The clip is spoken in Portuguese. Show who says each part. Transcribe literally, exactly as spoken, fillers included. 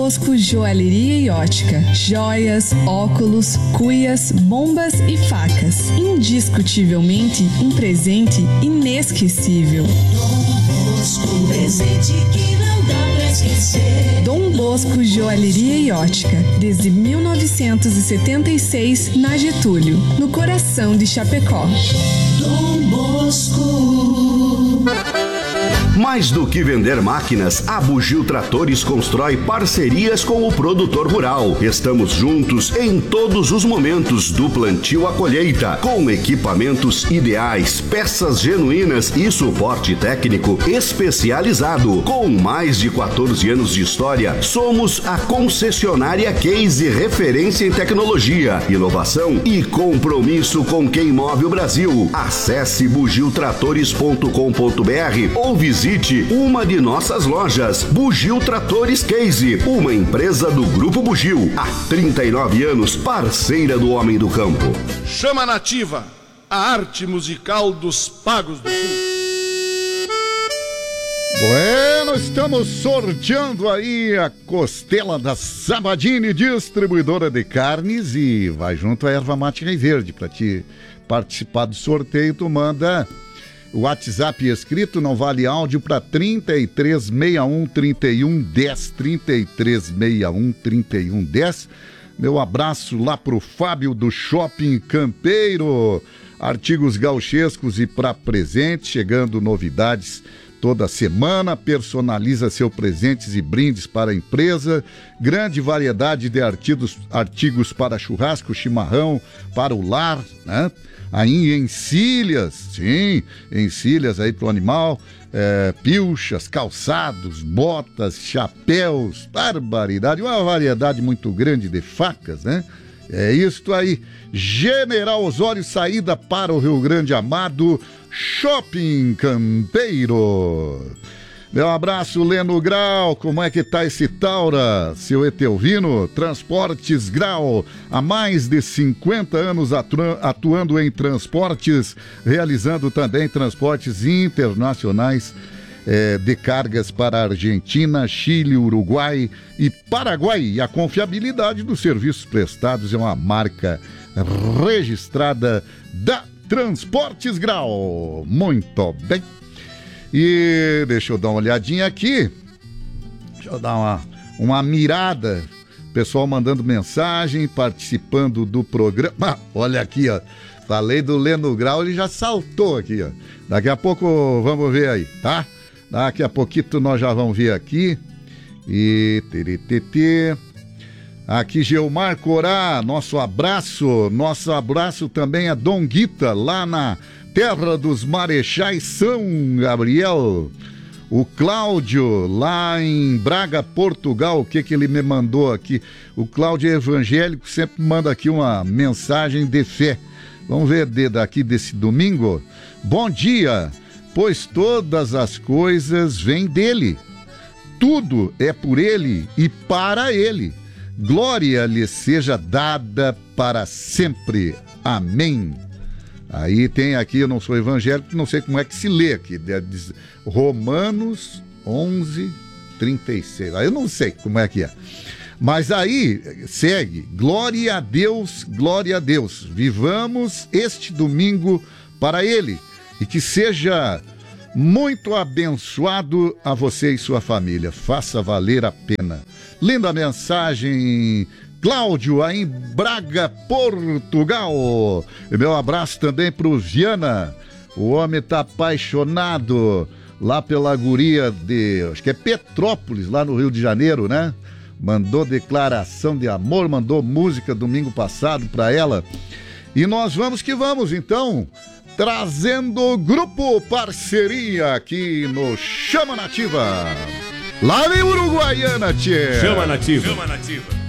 Speaker 1: Bosco Joalheria e Ótica. Joias, óculos, cuias, bombas e facas. Indiscutivelmente um presente inesquecível.
Speaker 2: Dom Bosco, um presente que não dá pra esquecer.
Speaker 1: Dom Bosco Joalheria e Ótica. Desde mil novecentos e setenta e seis, na Getúlio, no coração de Chapecó.
Speaker 2: Dom Bosco.
Speaker 3: Mais do que vender máquinas, a Bugio Tratores constrói parcerias com o produtor rural. Estamos juntos em todos os momentos, do plantio à colheita, com equipamentos ideais, peças genuínas e suporte técnico especializado. Com mais de quatorze anos de história, somos a concessionária Case, referência em tecnologia, inovação e compromisso com quem move o Brasil. Acesse bugio tratores ponto com ponto br ou visite uma de nossas lojas. Bugio Tratores Case, uma empresa do Grupo Bugio. Há trinta e nove anos, parceira do homem do campo.
Speaker 4: Chama Nativa, a arte musical dos Pagos do Sul.
Speaker 5: Bueno, estamos sorteando aí a costela da Sabadini, distribuidora de carnes, e vai junto a erva mate Rei Verde. Para te participar do sorteio, tu manda o WhatsApp escrito, não vale áudio, para trinta e três sessenta e um, trinta e um, dez, trinta e três sessenta e um, trinta e um, dez. Meu abraço lá pro Fábio do Shopping Campeiro. Artigos gauchescos e para presente, chegando novidades toda semana. Personaliza seus presentes e brindes para a empresa. Grande variedade de artigos, artigos para churrasco, chimarrão, para o lar, né? Aí encilhas, sim, encilhas aí pro animal, é, pilchas, calçados, botas, chapéus, barbaridade, uma variedade muito grande de facas, né? É isto aí. General Osório, saída para o Rio Grande Amado, Shopping Campeiro. Meu abraço, Leno Grau, como é que tá esse Taura, seu Etelvino? Transportes Grau, há mais de cinquenta anos atu- atuando em transportes, realizando também transportes internacionais eh, de cargas para a Argentina, Chile, Uruguai e Paraguai. E a confiabilidade dos serviços prestados é uma marca registrada da Transportes Grau. Muito bem. E deixa eu dar uma olhadinha aqui. Deixa eu dar uma, uma mirada. Pessoal mandando mensagem, participando do programa. Ah, olha aqui, ó. Falei do Leno Grau, ele já saltou aqui, ó. Daqui a pouco vamos ver aí, tá? Daqui a pouquinho nós já vamos ver aqui. E... Teretetê. Aqui Geomar Corá, nosso abraço. Nosso abraço também a Dom Guita, lá na Terra dos Marechais São Gabriel. O Cláudio, lá em Braga, Portugal, o que que ele me mandou aqui? O Cláudio é evangélico, sempre manda aqui uma mensagem de fé. Vamos ver de, daqui desse domingo. Bom dia, pois todas as coisas vêm dele. Tudo é por ele e para ele. Glória lhe seja dada para sempre. Amém. Aí tem aqui, eu não sou evangélico, não sei como é que se lê aqui, diz Romanos onze, trinta e seis, aí eu não sei como é que é, mas aí segue, glória a Deus, glória a Deus, vivamos este domingo para Ele, e que seja muito abençoado a você e sua família, faça valer a pena. Linda mensagem, Cláudio, aí em Braga, Portugal. E meu abraço também pro Viana. O homem tá apaixonado lá pela guria de, acho que é Petrópolis, lá no Rio de Janeiro, né? Mandou declaração de amor, mandou música domingo passado pra ela. E nós vamos que vamos, então, trazendo o Grupo Parceria aqui no Chama Nativa. Lá em Uruguaiana, tchê.
Speaker 6: Chama Nativa. Chama Nativa.